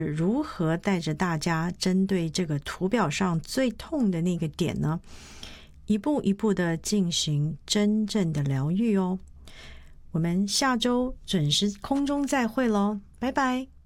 如何带着大家针对这个图表上最痛的那个点呢，一步一步的进行真正的疗愈哦。我们下周准时空中再会咯，拜拜。